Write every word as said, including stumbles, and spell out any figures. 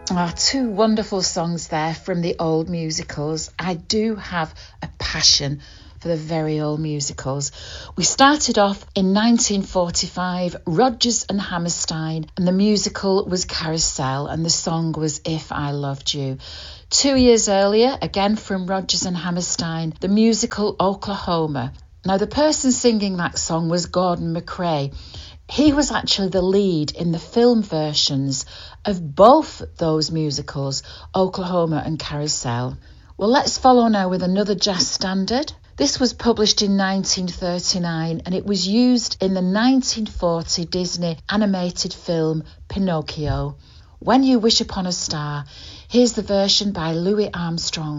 Ah, two wonderful songs there from the old musicals. I do have a passion for the very old musicals. We started off in nineteen forty-five, Rodgers and Hammerstein, and the musical was Carousel, and the song was If I Loved You. Two years earlier, again from Rodgers and Hammerstein, the musical Oklahoma. Now, the person singing that song was Gordon MacRae. He was actually the lead in the film versions of both those musicals, Oklahoma and Carousel. Well, let's follow now with another jazz standard. This was published in nineteen thirty-nine and it was used in the nineteen forty Disney animated film Pinocchio. When You Wish Upon a Star. Here's the version by Louis Armstrong.